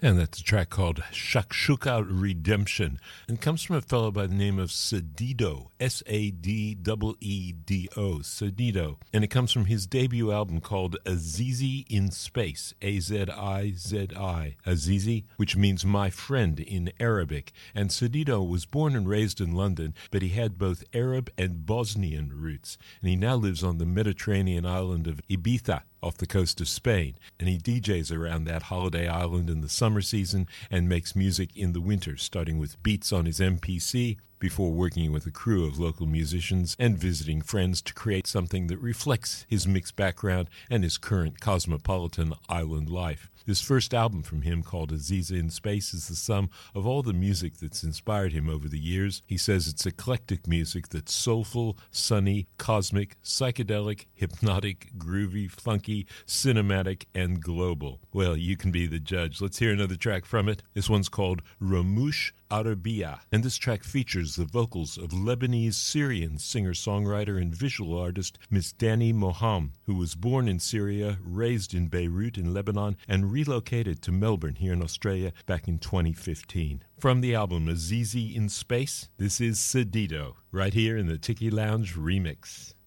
And that's a track called Shakshuka Redemption, and comes from a fellow by the name of Sadiddo, Saddeedo, Sadiddo. And it comes from his debut album called Azizi in Space, Azizi, Azizi, which means my friend in Arabic. And Sadiddo was born and raised in London, but he had both Arab and Bosnian roots. And he now lives on the Mediterranean island of Ibiza, off the coast of Spain, and he DJs around that holiday island in the summer season and makes music in the winter, starting with beats on his MPC before working with a crew of local musicians and visiting friends to create something that reflects his mixed background and his current cosmopolitan island life. This first album from him, called Azizi in Space, is the sum of all the music that's inspired him over the years. He says it's eclectic music that's soulful, sunny, cosmic, psychedelic, hypnotic, groovy, funky, cinematic, and global. Well, you can be the judge. Let's hear another track from it. This one's called Ramush Arabiya, and this track features the vocals of Lebanese-Syrian singer-songwriter and visual artist Miss Dani Moham, who was born in Syria, raised in Beirut in Lebanon, and relocated to Melbourne here in Australia back in 2015. From the album Azizi in Space, this is Sadiddo, right here in the Tiki Lounge remix.